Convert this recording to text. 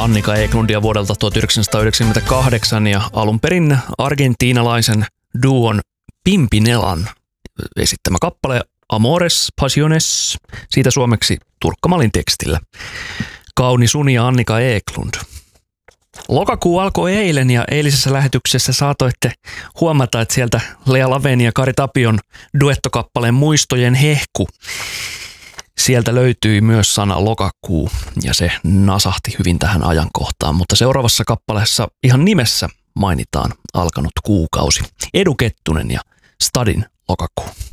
Annika Eklundia vuodelta 1998 ja alun perin argentiinalaisen duon Pimpinelan esittämä kappale Amores Passiones, siitä suomeksi Turkka-Malin tekstillä. Kaunis uni ja Annika Eklund. Lokakuu alkoi eilen ja eilisessä lähetyksessä saatoitte huomata, että sieltä Lea Laveni ja Kari Tapion duettokappaleen Muistojen hehku. Sieltä löytyi myös sana lokakuu ja se nasahti hyvin tähän ajankohtaan, mutta seuraavassa kappaleessa ihan nimessä mainitaan alkanut kuukausi. Edu Kettunen ja Stadin lokakuu.